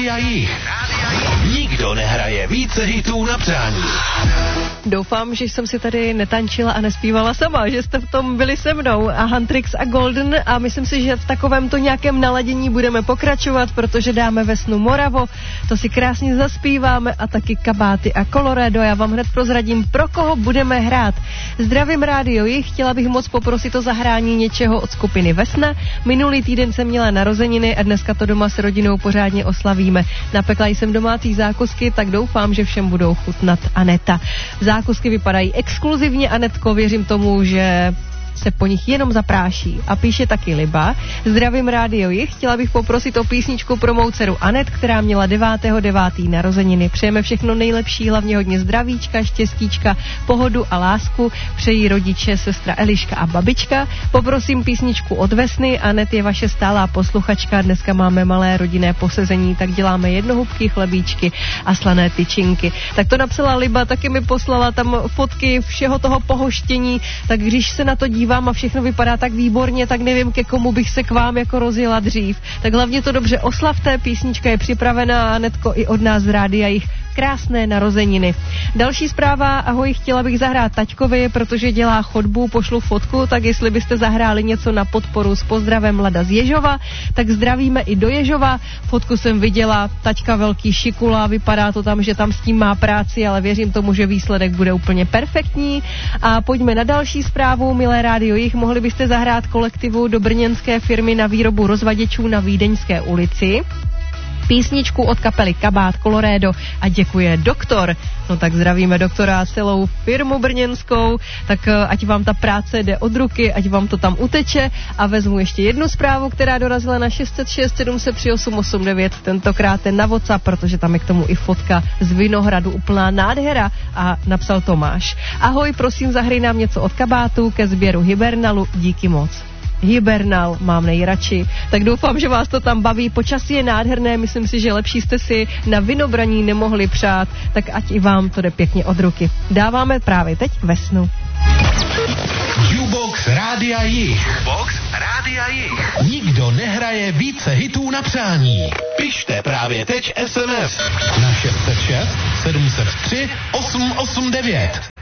Rádia Jih. Nikdo nehraje více hitů na přání. Doufám, že jsem si tady netančila a nespívala sama, že jste v tom byli se mnou a Huntrix a Golden a myslím si, že v takovémto nějakém naladění budeme pokračovat, protože dáme ve snu Moravo, to si krásně zaspíváme a taky Kabáty a Colorado. Já vám hned prozradím, pro koho budeme hrát. Zdravím Rádio Jih, chtěla bych moc poprosit o zahrání něčeho od skupiny Vesna. Minulý týden jsem měla narozeniny a dneska to doma s rodinou pořádně oslavíme. Napekla jsem domácí zákusky, tak doufám, že všem budou chutnat. Aneta. Zákusky vypadají exkluzivně, Anetko, věřím tomu, že se po nich jenom zapráší. A píše taky Liba. Zdravím Rádio Jih, chtěla bych poprosit o písničku pro mou dceru Anet, která měla 9.9. narozeniny. Přejeme všechno nejlepší, hlavně hodně zdravíčka, štěstíčka, pohodu a lásku. Přejí rodiče, sestra Eliška a babička. Poprosím písničku od Vesny. Anet je vaše stálá posluchačka. Dneska máme malé rodinné posezení, tak děláme jednohubky, chlebíčky a slané tyčinky. Tak to napsala Liba, taky mi poslala tam fotky všeho toho pohoštění, tak když se na to dívám a všechno vypadá tak výborně, tak nevím, ke komu bych se k vám jako rozjela dřív. Tak hlavně to dobře oslavte, písnička je připravená, Anetko, i od nás z Rádia Jih. Krásné narozeniny. Další zpráva, ahoj, chtěla bych zahrát taťkovi, protože dělá chodbu, pošlu fotku, tak jestli byste zahráli něco na podporu s pozdravem Lada z Ježova, tak zdravíme i do Ježova. Fotku jsem viděla, taťka velký šikula, vypadá to tam, že tam s tím má práci, ale věřím tomu, že výsledek bude úplně perfektní. A pojďme na další zprávu, milé Rádio Jih, mohli byste zahrát kolektivu do brněnské firmy na výrobu rozvaděčů na Vídeňské ulici. Písničku od kapely Kabát Colorado a děkuje doktor. No tak zdravíme doktora a celou firmu brněnskou, tak ať vám ta práce jde od ruky, ať vám to tam uteče a vezmu ještě jednu zprávu, která dorazila na 606 703 889, tentokrát na WhatsApp, protože tam je k tomu i fotka z Vinohradu, úplná nádhera a napsal Tomáš. Ahoj, prosím, zahraj nám něco od Kabátu ke sběru Hibernalu, díky moc. Hibernal mám nejradši, tak doufám, že vás to tam baví, počasí je nádherné, myslím si, že lepší jste si na vinobraní nemohli přát, tak ať i vám to jde pěkně od ruky. Dáváme právě teď Vesnu. Jukebox Rádia Jih. Nikdo nehraje více hitů na přání. Pište právě teď SMS na 606 703 889.